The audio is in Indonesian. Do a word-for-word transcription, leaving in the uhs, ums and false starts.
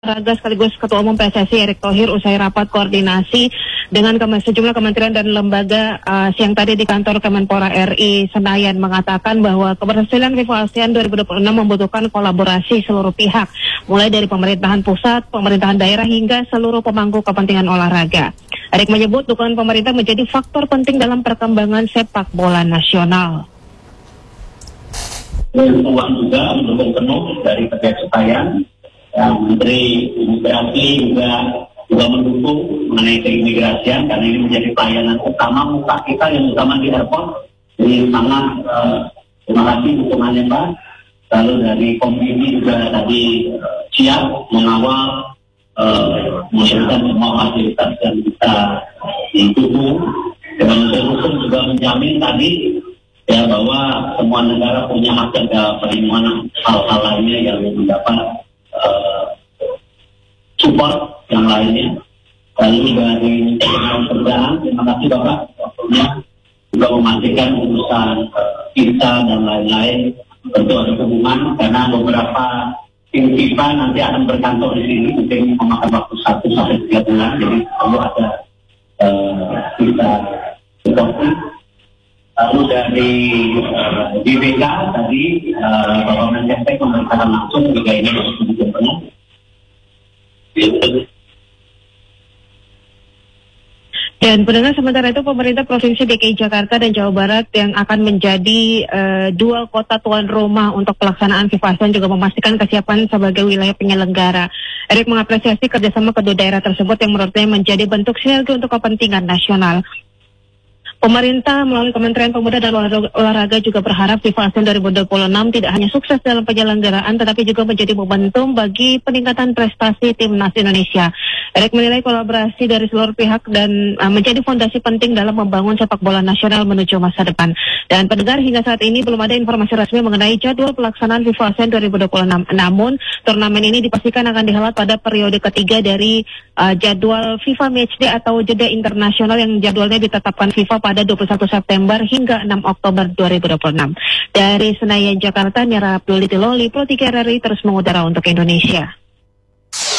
Olahraga sekaligus Ketua Umum P S S I Erick Thohir usai rapat koordinasi dengan kemen- sejumlah kementerian dan lembaga uh, siang tadi di kantor Kemenpora R I Senayan mengatakan bahwa keberhasilan FIFA ASEAN dua ribu dua puluh enam membutuhkan kolaborasi seluruh pihak, mulai dari pemerintahan pusat, pemerintahan daerah hingga seluruh pemangku kepentingan olahraga. Erick menyebut dukungan pemerintah menjadi faktor penting dalam perkembangan sepak bola nasional. Uang juga mendukung penuh dari terkait Senayan. Yang Menteri Imigrasi juga juga mendukung mengenai keimigrasian karena ini menjadi pelayanan utama muka kita yang utama di airport. Jadi sangat uh, terima kasih dukungannya Pak. Lalu dari komisi juga tadi uh, siap mengawal uh, memberikan semua fasilitas yang bisa didukung. Dan Menteri Hukum juga menjamin tadi ya bahwa semua negara punya hak jaga perlindungan hal-hal lainnya yang mendapat Uh, support yang lainnya. Lalu dari Kementerian Perdagangan, terima kasih Bapak waktunya juga memastikan urusan uh, visa dan lain-lain tentu ada hubungan karena beberapa tim FIFA nanti akan berkantor di sini mungkin memakan waktu satu sampai tiga bulan, jadi perlu ada uh, visa seperti. Lalu dari uh, D B K tadi uh, Bapak Menseknek memerintahkan langsung juga ini harus mendukung penuh. Dan pendengar, sementara itu pemerintah Provinsi D K I Jakarta dan Jawa Barat yang akan menjadi uh, dua kota tuan rumah untuk pelaksanaan FIFA ASEAN juga memastikan kesiapan sebagai wilayah penyelenggara. Erick mengapresiasi kerjasama kedua daerah tersebut yang menurutnya menjadi bentuk sinergi untuk kepentingan nasional. Pemerintah melalui Kementerian Pemuda dan Olahraga juga berharap FIFA ASEAN dua ribu dua puluh enam tidak hanya sukses dalam penyelenggaraan, tetapi juga menjadi momentum bagi peningkatan prestasi timnas Indonesia. Erick menilai kolaborasi dari seluruh pihak dan uh, menjadi fondasi penting dalam membangun sepak bola nasional menuju masa depan. Dan pendengar, hingga saat ini belum ada informasi resmi mengenai jadwal pelaksanaan FIFA ASEAN dua ribu dua puluh enam. Namun, turnamen ini dipastikan akan dihelat pada periode ketiga dari uh, jadwal FIFA Matchday atau jeda internasional yang jadwalnya ditetapkan FIFA pada pada dua puluh satu September hingga enam Oktober dua ribu dua puluh enam. Dari Senayan, Jakarta, Mira Abdul Loli, Pro tiga R R I terus mengudara untuk Indonesia.